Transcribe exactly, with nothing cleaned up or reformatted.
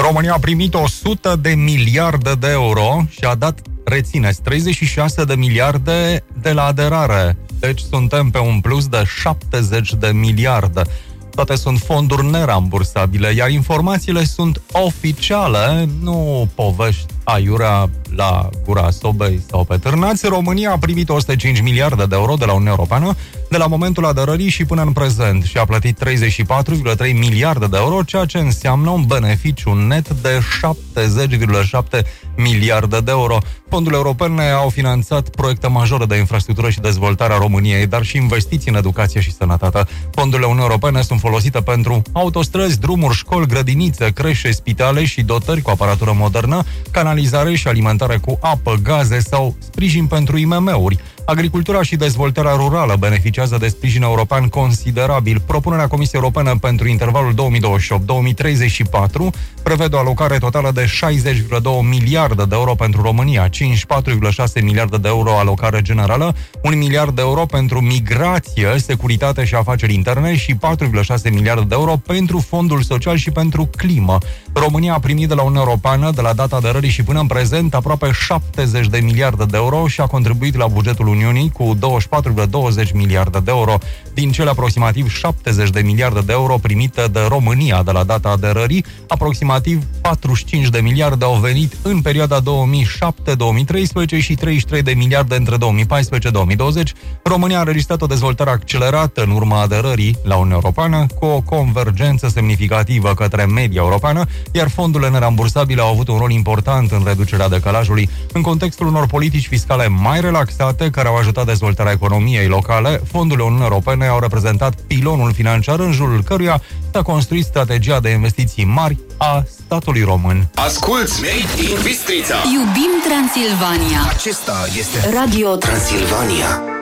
România a primit o sută de miliarde de euro și a dat, rețineți, treizeci și șase de miliarde de la aderare. Deci suntem pe un plus de șaptezeci de miliarde. Toate sunt fonduri nerambursabile, iar informațiile sunt oficiale, nu povești aiurea la gura sobei sau pe târnați. România a primit o sută cinci miliarde de euro de la Uniunea Europeană de la momentul aderării și până în prezent și a plătit treizeci și patru virgulă trei miliarde de euro, ceea ce înseamnă un beneficiu net de șaptezeci virgulă șapte miliarde de euro. Fondurile europene au finanțat proiecte majore de infrastructură și dezvoltare a României, dar și investiții în educație și sănătate. Fondurile Uniunii Europene sunt folosite pentru autostrăzi, drumuri, școli, grădinițe, creșe, spitale și dotări cu aparatură modernă, canalizare și alimentare cu apă, gaze sau sprijin pentru I M M-uri. Agricultura și dezvoltarea rurală beneficiază de sprijin european considerabil. Propunerea Comisiei Europene pentru intervalul două mii douăzeci și opt două mii treizeci și patru prevede o alocare totală de șaizeci virgulă doi miliarde de euro pentru România, cincizeci și patru virgulă șase miliarde de euro alocare generală, un miliard de euro pentru migrație, securitate și afaceri interne și patru virgulă șase miliarde de euro pentru fondul social și pentru climă. România a primit de la Uniunea Europeană, de la data aderării și până în prezent, aproape șaptezeci de miliarde de euro și a contribuit la bugetul Uniunii cu douăzeci și patru virgulă douăzeci miliarde de euro. Din cele aproximativ șaptezeci de miliarde de euro primite de România de la data aderării, aproximativ patruzeci și cinci de miliarde au venit în perioada două mii șapte două mii treisprezece și treizeci și trei de miliarde între două mii paisprezece două mii douăzeci. România a înregistrat o dezvoltare accelerată în urma aderării la Uniunea Europeană, cu o convergență semnificativă către media europeană, iar fondurile nerambursabile au avut un rol important în reducerea decalajului. În contextul unor politici fiscale mai relaxate, care au ajutat dezvoltarea economiei locale, fondurile Uniunii Europene au reprezentat pilonul financiar în jurul căruia s-a construit strategia de investiții mari a statului român. Asculți Made in Bistrița! Iubim Transilvania! Acesta este Radio Transilvania.